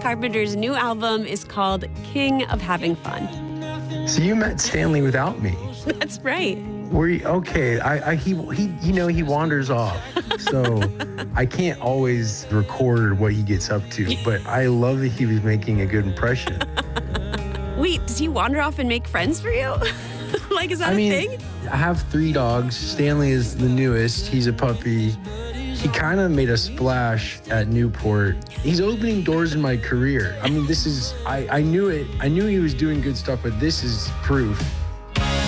Carpenter's new album is called King of Having Fun. So you met Stanley without me. That's right. Were you okay? He wanders off, so I can't always record what he gets up to. But I love that he was making a good impression. Wait, does he wander off and make friends for you? Like, is that a thing? I have 3 dogs. Stanley is the newest. He's a puppy. He kind of made a splash at Newport. He's opening doors in my career. I mean, this is, I knew it. I knew he was doing good stuff, but this is proof.